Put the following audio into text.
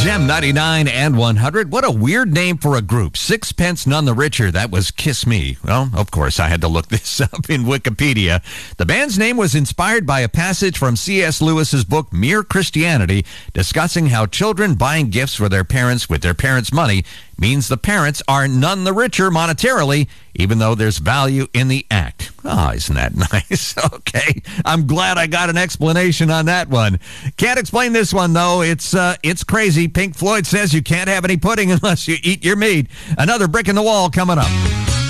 Gem 99 and 100. What a weird name for a group. Sixpence None the Richer. That was Kiss Me. Well, of course, I had to look this up in Wikipedia. The band's name was inspired by a passage from C.S. Lewis's book, Mere Christianity, discussing how children buying gifts for their parents with their parents' money means the parents are none the richer monetarily, even though there's value in the act. Oh, isn't that nice? Okay, I'm glad I got an explanation on that one. Can't explain this one, though. It's crazy. Pink Floyd says you can't have any pudding unless you eat your meat. Another brick in the wall coming up.